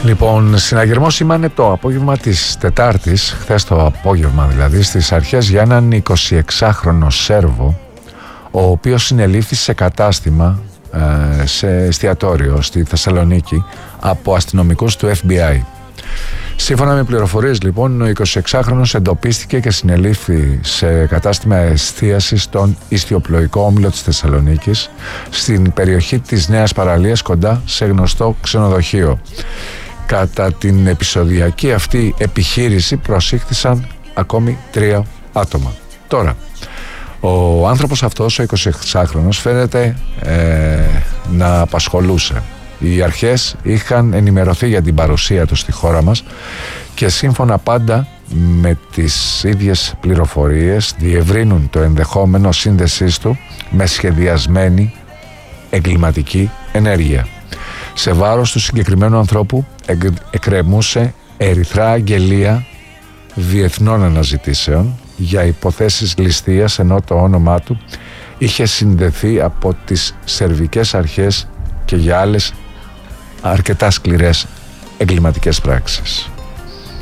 Λοιπόν, συναγερμό σήμανε το απόγευμα της Τετάρτης, χθες το απόγευμα δηλαδή, στις αρχές για έναν 26χρονο Σέρβο, ο οποίος συνελήφθη σε κατάστημα, σε εστιατόριο στη Θεσσαλονίκη από αστυνομικούς του FBI. Σύμφωνα με πληροφορίες λοιπόν, ο 26χρονος εντοπίστηκε και συνελήφθη σε κατάστημα εστίασης στον ιστιοπλοϊκό όμιλο της Θεσσαλονίκης, στην περιοχή της Νέας Παραλίας, κοντά σε γνωστό ξενοδοχείο. Κατά την επεισοδιακή αυτή επιχείρηση προσήχθησαν ακόμη 3 άτομα. Τώρα, ο άνθρωπος αυτός, ο 26χρονος, φαίνεται να απασχολούσε. Οι αρχές είχαν ενημερωθεί για την παρουσία του στη χώρα μας και σύμφωνα πάντα με τις ίδιες πληροφορίες διευρύνουν το ενδεχόμενο σύνδεσής του με σχεδιασμένη εγκληματική ενέργεια. Σε βάρος του συγκεκριμένου ανθρώπου εκκρεμούσε ερυθρά αγγελία διεθνών αναζητήσεων για υποθέσεις ληστείας, ενώ το όνομά του είχε συνδεθεί από τις σερβικές αρχές και για άλλες αρκετά σκληρές εγκληματικές πράξεις.